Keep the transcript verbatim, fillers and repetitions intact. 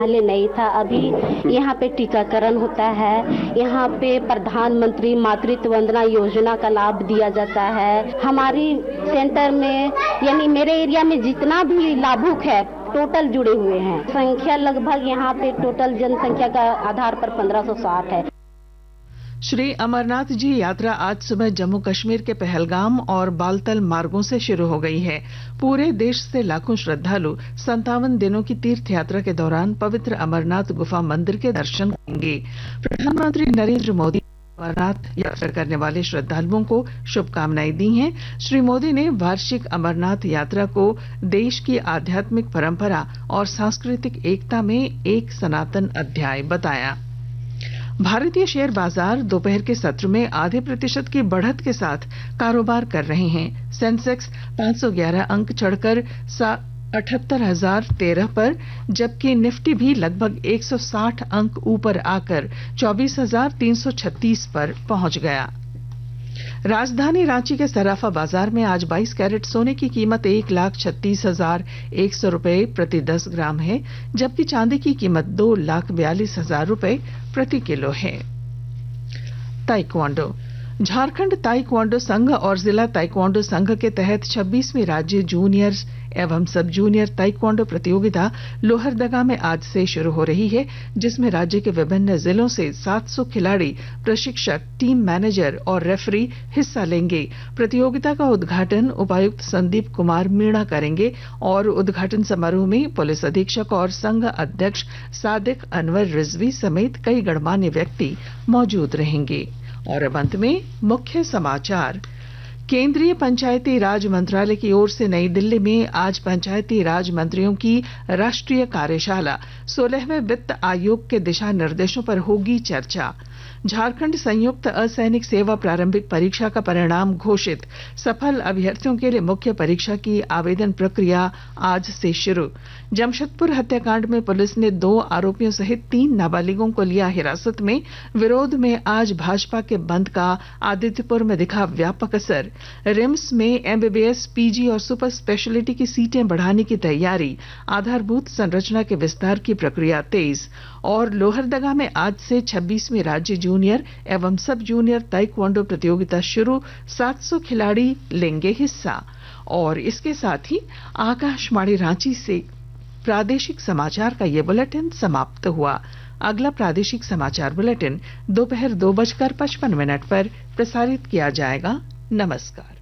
पहले नहीं था। अभी यहाँ पे टीकाकरण होता है, यहाँ पे प्रधानमंत्री मातृत्व वंदना योजना का लाभ दिया जाता है। हमारी सेंटर में यानी मेरे एरिया में जितना भी लाभुक है टोटल जुड़े हुए हैं। संख्या लगभग यहाँ पे टोटल जनसंख्या का आधार पर पंद्रह सौ साठ है। श्री अमरनाथ जी यात्रा आज सुबह जम्मू कश्मीर के पहलगाम और बालतल मार्गों से शुरू हो गई है। पूरे देश से लाखों श्रद्धालु संतावन दिनों की तीर्थ यात्रा के दौरान पवित्र अमरनाथ गुफा मंदिर के दर्शन करेंगे। प्रधानमंत्री नरेंद्र मोदी अमरनाथ यात्रा करने वाले श्रद्धालुओं को शुभकामनाएं दी हैं। श्री मोदी ने वार्षिक अमरनाथ यात्रा को देश की आध्यात्मिक परंपरा और सांस्कृतिक एकता में एक सनातन अध्याय बताया। भारतीय शेयर बाजार दोपहर के सत्र में आधे प्रतिशत की बढ़त के साथ कारोबार कर रहे हैं। सेंसेक्स पाँच सौ ग्यारह अंक चढ़कर अठहत्तर हजार तेरह पर, जबकि निफ्टी भी लगभग एक सौ साठ अंक ऊपर आकर चौबीस हजार तीन सौ छत्तीस पर पहुंच गया। राजधानी रांची के सराफा बाजार में आज बाईस कैरेट सोने की कीमत एक लाख छत्तीस हजार एक सौ रूपये प्रति दस ग्राम है, जबकि चांदी की कीमत दो लाख बयालीस हजार रूपये प्रति किलो है। ताइक्वांडो झारखंड ताइक्वांडो संघ और जिला ताइक्वांडो संघ के तहत छब्बीसवीं राज्य जूनियर एवं सब जूनियर ताइक्वांडो प्रतियोगिता लोहरदगा में आज से शुरू हो रही है, जिसमें राज्य के विभिन्न जिलों से सात सौ खिलाड़ी, प्रशिक्षक, टीम मैनेजर और रेफरी हिस्सा लेंगे। प्रतियोगिता का उद्घाटन उपायुक्त संदीप कुमार मीणा करेंगे और उद्घाटन समारोह में पुलिस अधीक्षक और संघ अध्यक्ष सादिक अनवर रिजवी समेत कई गणमान्य व्यक्ति मौजूद रहेंगे। और अब अंत में मुख्य समाचार। केंद्रीय पंचायती राज मंत्रालय की ओर से नई दिल्ली में आज पंचायती राज मंत्रियों की राष्ट्रीय कार्यशाला सोलहवें वित्त आयोग के दिशा निर्देशों पर होगी चर्चा। झारखंड संयुक्त असैनिक सेवा प्रारंभिक परीक्षा का परिणाम घोषित। सफल अभ्यर्थियों के लिए मुख्य परीक्षा की आवेदन प्रक्रिया आज से शुरू। जमशेदपुर हत्याकांड में पुलिस ने दो आरोपियों सहित तीन नाबालिगों को लिया हिरासत में। विरोध में आज भाजपा के बंद का आदित्यपुर में दिखा व्यापक असर। रिम्स में एमबीबीएस, पीजी और सुपर स्पेशलिटी की सीटें बढ़ाने की तैयारी। आधारभूत संरचना के विस्तार की प्रक्रिया तेज। और लोहरदगा में आज से छब्बीसवीं राज्य जूनियर एवं सब जूनियर ताइक्वांडो प्रतियोगिता शुरू। सात सौ खिलाड़ी लेंगे हिस्सा। और इसके साथ ही आकाशवाणी रांची से प्रादेशिक समाचार का ये बुलेटिन समाप्त हुआ। अगला प्रादेशिक समाचार बुलेटिन दोपहर दो बजकर पचपन मिनट पर प्रसारित किया जाएगा। नमस्कार।